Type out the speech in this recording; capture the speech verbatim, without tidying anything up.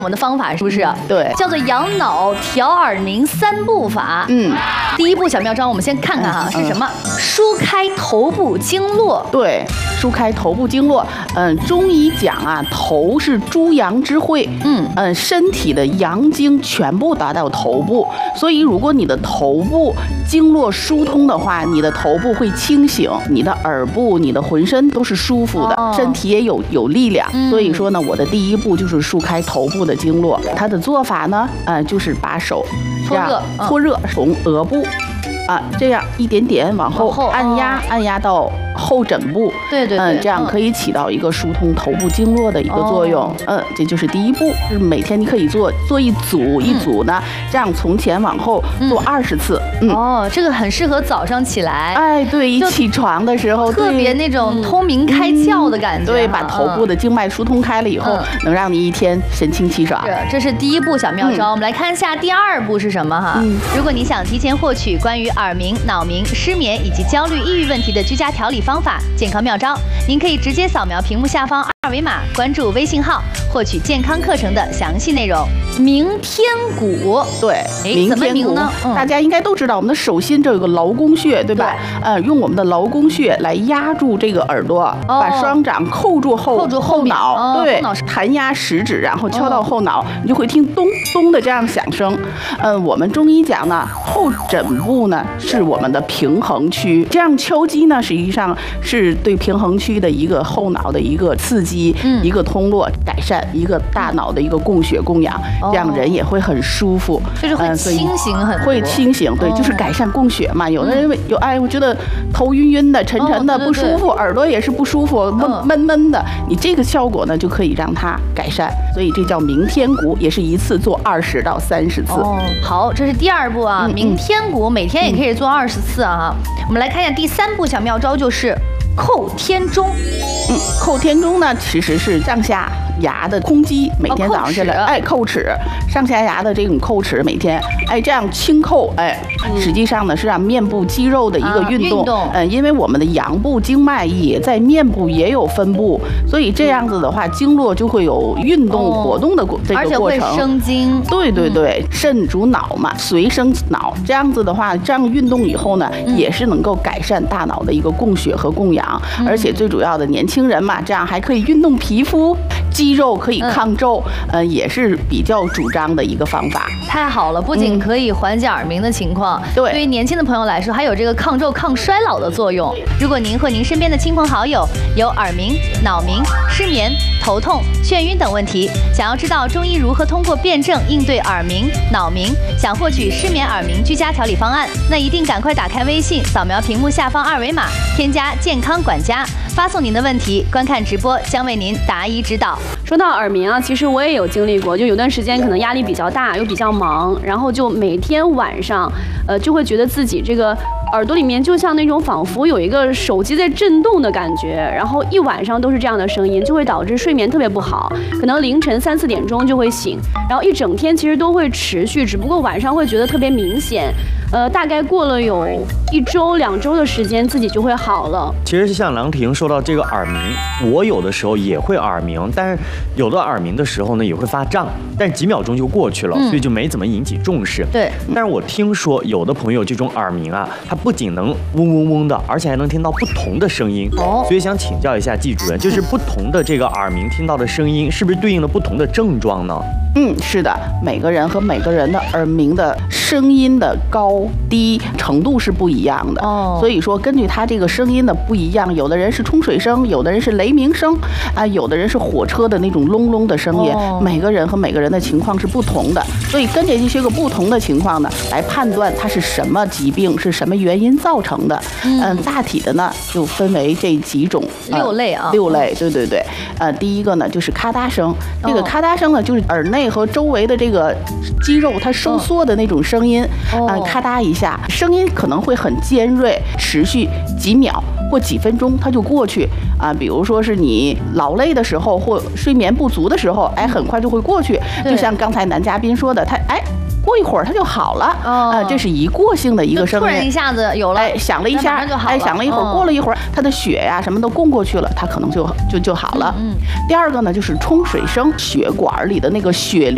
我们的方法是不是？ 嗯、对， 叫做养脑调耳鸣三步法。嗯，第一步小妙招，我们先看看哈、嗯、是什么？疏开头部经络。 对，疏开头部经络。嗯，中医讲啊，头是诸阳之会。嗯嗯，身体的阳经全部达到头部，所以如果你的头部经络疏通的话，你的头部会清醒，你的耳部、你的浑身都是舒服的，哦、身体也有有力量。嗯、所以说呢，我的第一步就是疏开头部的经络。它的做法呢，呃，就是把手搓热， 搓热，从额部啊这样一点点往后按压，哦、按压到后枕部。 对对对， 嗯，这样可以起到一个疏通头部经络的一个作用。哦、嗯，这就是第一步，就是每天你可以做做一组一组呢，嗯、这样从前往后做二十次。 嗯，哦，这个很适合早上起来。 哎，对，一起床的时候， 特别那种通明开窍的感觉。 对，把头部的经脉疏通开了以后，能让你一天神清气爽。 是，这是第一步小妙招。我们来看一下第二步是什么哈。嗯，如果你想提前获取关于耳鸣、脑鸣、失眠以及焦虑、抑郁问题的居家调理方法、健康妙招，您可以直接扫描屏幕下方二维码，关注微信号，获取健康课程的详细内容。鸣天鼓， 对，鸣天鼓呢，嗯、大家应该都知道，我们的手心这有个劳宫穴，对吧？对呃，用我们的劳宫穴来压住这个耳朵，哦、把双掌扣住后扣住后脑， 哦、 对，弹压食指，然后敲到后脑，哦、你就会听咚咚的这样响声。嗯、呃，我们中医讲呢，后枕部呢是我们的平衡区，这样敲击呢，实际上是对平衡区的一个后脑的一个刺激，嗯、一个通络改善，一个大脑的一个供血供氧，哦、这样人也会很舒服， 就是会清醒很多， 会清醒，对，哦、就是改善供血嘛。有的人有哎，我觉得头晕晕的、沉沉的、哦、不舒服，耳朵也是不舒服，闷闷闷的，你这个效果呢就可以让它改善，所以这叫鸣天鼓，也是一次做二十到三十次。 哦，好，这是第二步啊，鸣天鼓每天也可以做二十次啊。嗯、我们来看一下第三步小妙招，就是扣天钟。 嗯，扣天钟呢，其实是上下牙的空击，每天早上起来，哦、哎，扣齿，上下牙的这种扣齿，每天，哎，这样轻扣，哎，嗯、实际上呢是让面部肌肉的一个运动，嗯、啊呃，因为我们的阳部经脉也在面部也有分布，所以这样子的话，经络就会有运动活动的这个过程， 而且会生津。 对对对，嗯、肾主脑嘛，髓生脑，这样子的话，这样运动以后呢，嗯、也是能够改善大脑的一个供血和供氧，嗯、而且最主要的，年轻人嘛，这样还可以运动皮肤。肌肉可以抗皱，嗯、呃，也是比较主张的一个方法。 太好了，不仅可以缓解耳鸣的情况，嗯、对，对于年轻的朋友来说，还有这个抗皱、抗衰老的作用。如果您和您身边的亲朋好友有耳鸣、脑鸣、失眠、头痛、眩晕等问题，想要知道中医如何通过辩证应对耳鸣、脑鸣，想获取失眠耳鸣居家调理方案，那一定赶快打开微信，扫描屏幕下方二维码，添加健康管家，发送您的问题，观看直播将为您答疑指导。 说到耳鸣啊，其实我也有经历过，就有段时间可能压力比较大，又比较忙，然后就每天晚上，呃，就会觉得自己这个耳朵里面就像那种仿佛有一个手机在震动的感觉，然后一晚上都是这样的声音，就会导致睡眠特别不好，可能凌晨三四点钟就会醒，然后一整天其实都会持续，只不过晚上会觉得特别明显。呃，大概过了有一周、两周的时间，自己就会好了。 其实像郎婷说到这个耳鸣，我有的时候也会耳鸣，但是有的耳鸣的时候呢，也会发胀，但几秒钟就过去了，嗯、所以就没怎么引起重视。 对。 但是我听说有的朋友这种耳鸣啊，它不仅能嗡嗡嗡的，而且还能听到不同的声音。哦。所以想请教一下季主任，就是不同的这个耳鸣听到的声音，是不是对应了不同的症状呢？ 嗯，是的，每个人和每个人的耳鸣的声音的高低程度是不一样的。哦，所以说根据他这个声音的不一样，有的人是冲水声，有的人是雷鸣声，啊、呃，有的人是火车的那种隆隆的声音。哦，每个人和每个人的情况是不同的，所以根据这些个不同的情况呢，来判断它是什么疾病，是什么原因造成的。嗯，呃、大体的呢就分为这几种， 呃、六类啊， 六类，对对对。呃，第一个呢就是咔嗒声，这个咔嗒声呢就是耳内和周围的这个肌肉它收缩的那种声音，啊、哦呃，咔嗒一下，声音可能会很尖锐，持续几秒或几分钟它就过去啊、呃。比如说是你劳累的时候或睡眠不足的时候，哎，很快就会过去。就像刚才男嘉宾说的，他哎。过一会儿它就好了，啊、呃，这是一过性的一个声音， 突然一下子有了， 哎，响了一下，哎，响了一会儿，过了一会儿，它的血呀、啊、什么都供过去了，它可能就就就好了。嗯，第二个呢就是冲水声，血管里的那个血流。